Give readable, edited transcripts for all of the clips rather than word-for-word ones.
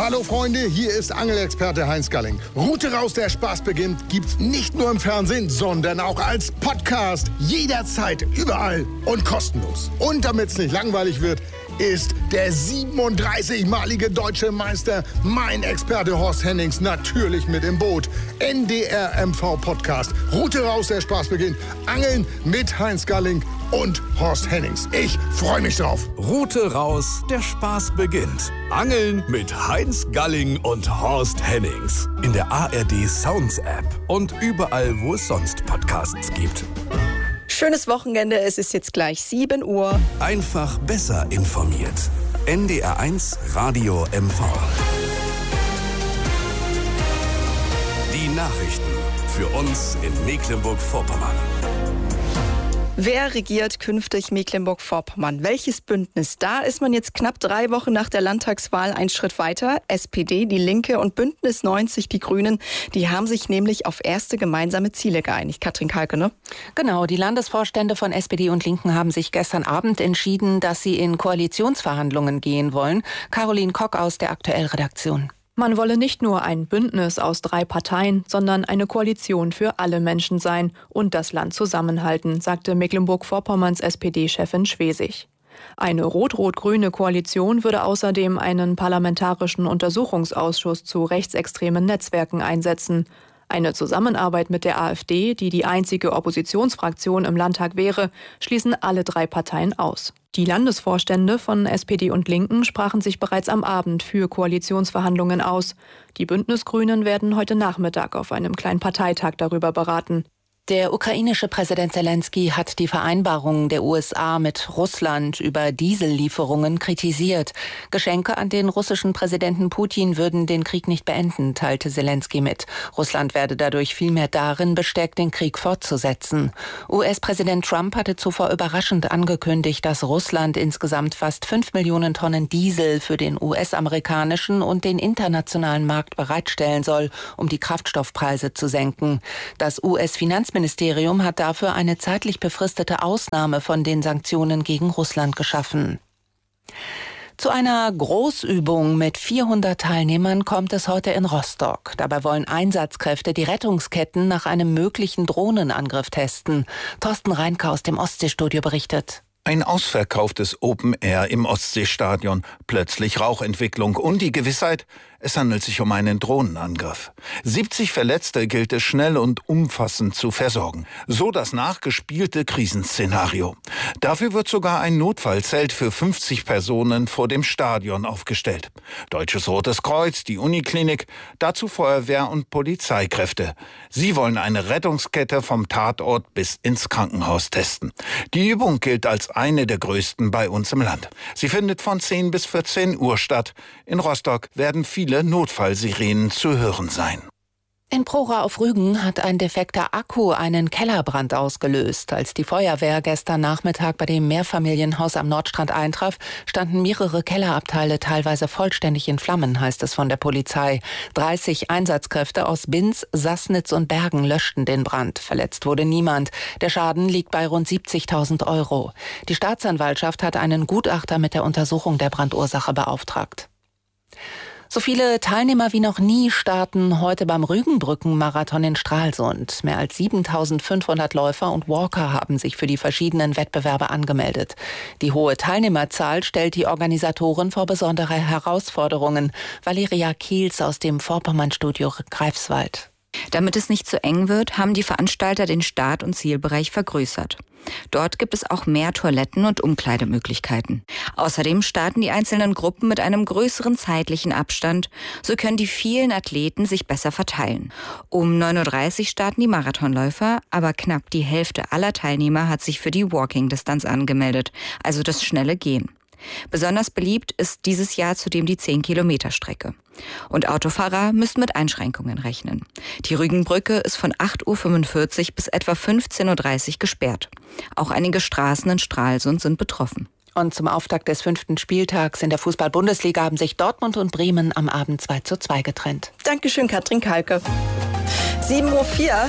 Hallo Freunde, hier ist Angelexperte Heinz Galling. Route raus, der Spaß beginnt, gibt's nicht nur im Fernsehen, sondern auch als Podcast. Jederzeit, überall und kostenlos. Und damit's nicht langweilig wird, ist der 37-malige deutsche Meister, mein Experte Horst Hennings, natürlich mit im Boot. NDR MV Podcast. Route raus, der Spaß beginnt. Angeln mit Heinz Galling und Horst Hennings. Ich freue mich drauf. Route raus, der Spaß beginnt. Angeln mit Heinz Galling und Horst Hennings. In der ARD Sounds App und überall, wo es sonst Podcasts gibt. Schönes Wochenende, es ist jetzt gleich 7 Uhr. Einfach besser informiert. NDR1 Radio MV. Die Nachrichten für uns in Mecklenburg-Vorpommern. Wer regiert künftig Mecklenburg-Vorpommern? Welches Bündnis? Da ist man jetzt knapp 3 Wochen nach der Landtagswahl einen Schritt weiter. SPD, die Linke und Bündnis 90, die Grünen, die haben sich nämlich auf erste gemeinsame Ziele geeinigt. Katrin Kalke, ne? Genau, die Landesvorstände von SPD und Linken haben sich gestern Abend entschieden, dass sie in Koalitionsverhandlungen gehen wollen. Caroline Kock aus der Aktuell-Redaktion. Man wolle nicht nur ein Bündnis aus 3 Parteien, sondern eine Koalition für alle Menschen sein und das Land zusammenhalten, sagte Mecklenburg-Vorpommerns SPD-Chefin Schwesig. Eine rot-rot-grüne Koalition würde außerdem einen parlamentarischen Untersuchungsausschuss zu rechtsextremen Netzwerken einsetzen. Eine Zusammenarbeit mit der AfD, die die einzige Oppositionsfraktion im Landtag wäre, schließen alle 3 Parteien aus. Die Landesvorstände von SPD und Linken sprachen sich bereits am Abend für Koalitionsverhandlungen aus. Die Bündnisgrünen werden heute Nachmittag auf einem kleinen Parteitag darüber beraten. Der ukrainische Präsident Zelensky hat die Vereinbarungen der USA mit Russland über Diesellieferungen kritisiert. Geschenke an den russischen Präsidenten Putin würden den Krieg nicht beenden, teilte Zelensky mit. Russland werde dadurch vielmehr darin bestärkt, den Krieg fortzusetzen. US-Präsident Trump hatte zuvor überraschend angekündigt, dass Russland insgesamt fast 5 Millionen Tonnen Diesel für den US-amerikanischen und den internationalen Markt bereitstellen soll, um die Kraftstoffpreise zu senken. Das US-Finanzministerium hat dafür eine zeitlich befristete Ausnahme von den Sanktionen gegen Russland geschaffen. Zu einer Großübung mit 400 Teilnehmern kommt es heute in Rostock. Dabei wollen Einsatzkräfte die Rettungsketten nach einem möglichen Drohnenangriff testen. Thorsten Reinke aus dem Ostseestudio berichtet. Ein ausverkauftes Open Air im Ostseestadion, plötzlich Rauchentwicklung und die Gewissheit, es handelt sich um einen Drohnenangriff. 70 Verletzte gilt es schnell und umfassend zu versorgen. So das nachgespielte Krisenszenario. Dafür wird sogar ein Notfallzelt für 50 Personen vor dem Stadion aufgestellt. Deutsches Rotes Kreuz, die Uniklinik, dazu Feuerwehr und Polizeikräfte. Sie wollen eine Rettungskette vom Tatort bis ins Krankenhaus testen. Die Übung gilt als eine der größten bei uns im Land. Sie findet von 10 bis 14 Uhr statt. In Rostock werden viele Notfallsirenen zu hören sein. In Prora auf Rügen hat ein defekter Akku einen Kellerbrand ausgelöst. Als die Feuerwehr gestern Nachmittag bei dem Mehrfamilienhaus am Nordstrand eintraf, standen mehrere Kellerabteile teilweise vollständig in Flammen, heißt es von der Polizei. 30 Einsatzkräfte aus Binz, Sassnitz und Bergen löschten den Brand. Verletzt wurde niemand. Der Schaden liegt bei rund 70.000 €. Die Staatsanwaltschaft hat einen Gutachter mit der Untersuchung der Brandursache beauftragt. So viele Teilnehmer wie noch nie starten heute beim Rügenbrücken-Marathon in Stralsund. Mehr als 7.500 Läufer und Walker haben sich für die verschiedenen Wettbewerbe angemeldet. Die hohe Teilnehmerzahl stellt die Organisatoren vor besondere Herausforderungen. Valeria Kiels aus dem Vorpommern-Studio Greifswald. Damit es nicht zu eng wird, haben die Veranstalter den Start- und Zielbereich vergrößert. Dort gibt es auch mehr Toiletten und Umkleidemöglichkeiten. Außerdem starten die einzelnen Gruppen mit einem größeren zeitlichen Abstand. So können die vielen Athleten sich besser verteilen. Um 9.30 Uhr starten die Marathonläufer, aber knapp die Hälfte aller Teilnehmer hat sich für die Walking-Distanz angemeldet, also das schnelle Gehen. Besonders beliebt ist dieses Jahr zudem die 10-Kilometer-Strecke. Und Autofahrer müssen mit Einschränkungen rechnen. Die Rügenbrücke ist von 8.45 Uhr bis etwa 15.30 Uhr gesperrt. Auch einige Straßen in Stralsund sind betroffen. Und zum Auftakt des 5. Spieltags in der Fußball-Bundesliga haben sich Dortmund und Bremen am Abend 2:2 getrennt. Dankeschön, Katrin Kalke. 7:04 Uhr.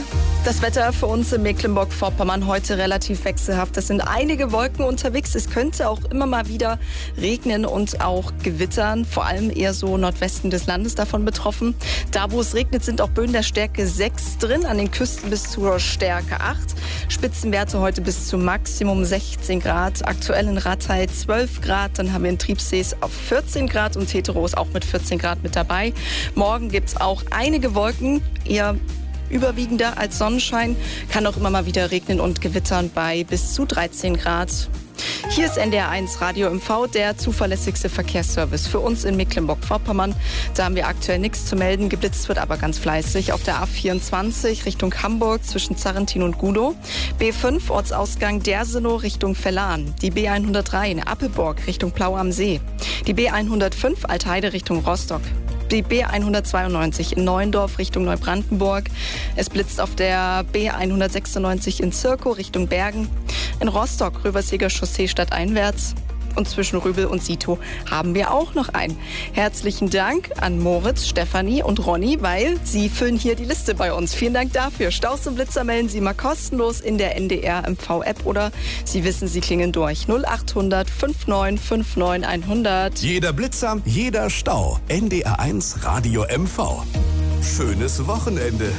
Das Wetter für uns in Mecklenburg-Vorpommern heute relativ wechselhaft. Es sind einige Wolken unterwegs. Es könnte auch immer mal wieder regnen und auch gewittern. Vor allem eher so Nordwesten des Landes davon betroffen. Da, wo es regnet, sind auch Böen der Stärke 6 drin. An den Küsten bis zur Stärke 8. Spitzenwerte heute bis zu Maximum 16 Grad. Aktuell in Rattheil 12 Grad. Dann haben wir in Triebsees auf 14 Grad und Teterow auch mit 14 Grad mit dabei. Morgen gibt es auch einige Wolken, eher überwiegender als Sonnenschein, kann auch immer mal wieder regnen und gewittern bei bis zu 13 Grad. Hier ist NDR1 Radio MV, der zuverlässigste Verkehrsservice für uns in Mecklenburg-Vorpommern. Da haben wir aktuell nichts zu melden, geblitzt wird aber ganz fleißig. Auf der A24 Richtung Hamburg zwischen Zarrentin und Gudow. B5 Ortsausgang Dersenow Richtung Verlan. Die B103 in Appelburg Richtung Plau am See. Die B105 Altheide Richtung Rostock. Die B192 in Neuendorf Richtung Neubrandenburg. Es blitzt auf der B196 in Zirkow Richtung Bergen. In Rostock Röversjeger Chaussee stadteinwärts. Und zwischen Rübel und Sito haben wir auch noch einen. Herzlichen Dank an Moritz, Stefanie und Ronny, weil sie füllen hier die Liste bei uns. Vielen Dank dafür. Staus und Blitzer melden Sie mal kostenlos in der NDR MV-App oder Sie wissen, Sie klingeln durch. 0800 5959 100. Jeder Blitzer, jeder Stau. NDR1 Radio MV. Schönes Wochenende.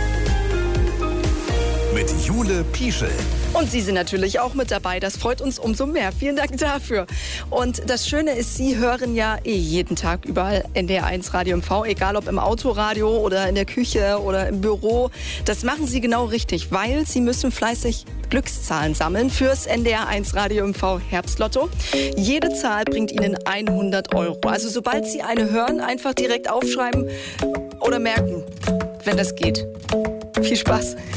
Mit Jule Pieschel. Und Sie sind natürlich auch mit dabei. Das freut uns umso mehr. Vielen Dank dafür. Und das Schöne ist, Sie hören ja jeden Tag überall NDR1 Radio MV, egal ob im Autoradio oder in der Küche oder im Büro. Das machen Sie genau richtig, weil Sie müssen fleißig Glückszahlen sammeln fürs NDR1 Radio MV Herbstlotto. Jede Zahl bringt Ihnen 100 €. Also sobald Sie eine hören, einfach direkt aufschreiben oder merken, wenn das geht. Viel Spaß.